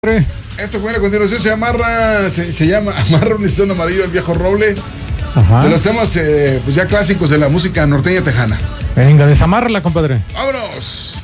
Esto que viene a continuación se llama Amarra un listón amarillo del viejo roble. Ajá. De los temas pues ya clásicos de la música norteña tejana. Venga, desamárrala, compadre. ¡Vámonos!